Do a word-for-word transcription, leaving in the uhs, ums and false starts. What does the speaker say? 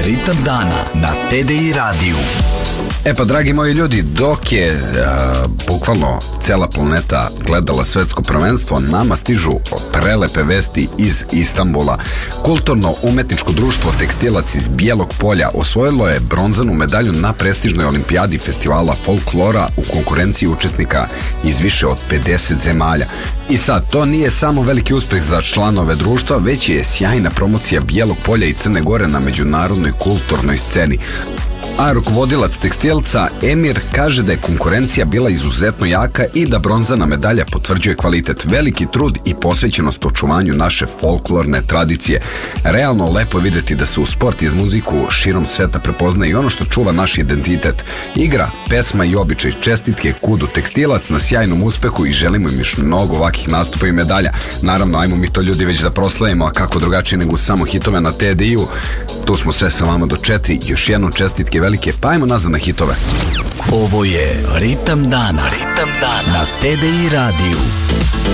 Ritam dana na T D I radiju. E pa, dragi moji ljudi, dok je a, bukvalno cela planeta gledala svetsko prvenstvo, nama stižu prelepe vesti iz Istanbula. Kulturno-umetničko društvo Tekstilac iz Bijelog Polja osvojilo je bronzanu medalju na prestižnoj olimpijadi festivala folklora u konkurenciji učesnika iz više od pedeset zemalja. I sad, to nije samo veliki uspeh za članove društva, već je sjajna promocija Bijelog Polja i Crne Gore na međunarodnoj kulturnoj sceni. A rukovodilac Tekstilca Emir kaže da je konkurencija bila izuzetno jaka i da bronzana medalja potvrđuje kvalitet, veliki trud i posvećenost očuvanju naše folklorne tradicije. Realno lepo je videti da se u sport i muziku širom sveta prepoznaje i ono što čuva naš identitet. Igra, pesma i običaj. Čestitke Kudu Tekstilac na sjajnom uspehu i želimo im još mnogo ovakih nastupa i medalja. Naravno, ajmo mi to ljudi već da proslavimo, a kako drugačije nego samo hitove na T D I-u. Tu smo sve sa vama do četiri. Još jednom čestitke velike, pa ajmo nazad na hitove. Ovo je Ritam dana, Ritam dana na T D I radiju.